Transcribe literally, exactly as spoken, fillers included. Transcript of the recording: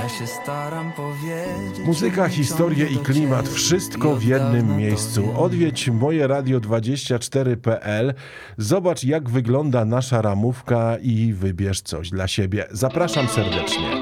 ja się staram powiedzieć. Muzyka, historie i klimat, wszystko w jednym miejscu. Odwiedź moje radio dwadzieścia cztery kropka p l, zobacz jak wygląda nasza ramówka i wybierz coś dla siebie. Zapraszam serdecznie.